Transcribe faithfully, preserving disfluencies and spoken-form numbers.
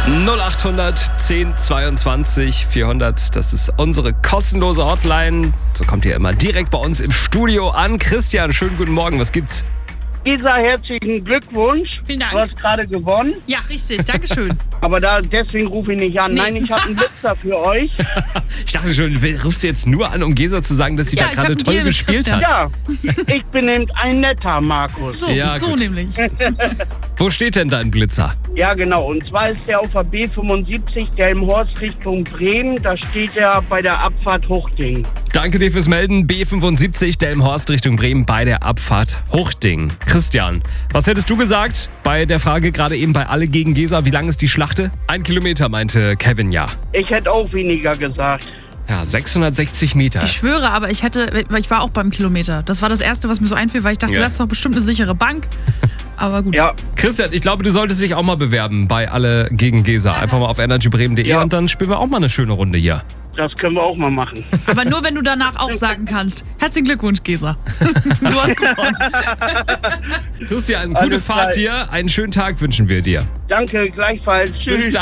null achthundert zehn zweiundzwanzig vierhundert, das ist unsere kostenlose Hotline. So kommt ihr immer direkt bei uns im Studio an. Christian, schönen guten Morgen, was gibt's? Isa, herzlichen Glückwunsch. Vielen Dank. Du hast gerade gewonnen. Ja, richtig, Dankeschön. Aber da, deswegen rufe ich nicht an. Nee. Nein, ich habe einen Blitzer für euch. Ich dachte schon, rufst du jetzt nur an, um Gesa zu sagen, dass sie Ja, da ich gerade hab einen toll Deal mit gespielt Christian. hat? Ja, ich bin eben ein netter Markus. So, Ja, so gut. nämlich. Wo steht denn dein Blitzer? Ja, genau. Und zwar ist der auf der B fünfundsiebzig, Delmenhorst Richtung Bremen. Da steht er bei der Abfahrt Huchting. Danke dir fürs Melden. B fünfundsiebzig, Delmenhorst Richtung Bremen bei der Abfahrt Huchting. Christian, was hättest du gesagt bei der Frage gerade eben bei Alle gegen Gesa? Wie lang ist die Schlachte? Ein Kilometer, meinte Kevin, ja. Ich hätte auch weniger gesagt. Ja, sechshundertsechzig Meter. Ich schwöre, aber ich hatte, ich war auch beim Kilometer. Das war das Erste, was mir so einfiel, weil ich dachte, Ja. das ist doch bestimmt eine sichere Bank. Aber gut. Ja, Christian, ich glaube, du solltest dich auch mal bewerben bei Alle gegen Gesa. Einfach mal auf energybremen punkt de Ja. und dann spielen wir auch mal eine schöne Runde hier. das können wir auch mal machen. Aber nur, wenn du danach auch sagen kannst. Herzlichen Glückwunsch, Gesa. Du hast gewonnen. Christian, gute Alles Fahrt klar. dir. Einen schönen Tag wünschen wir dir. Danke, gleichfalls. Tschüss. Bis dann.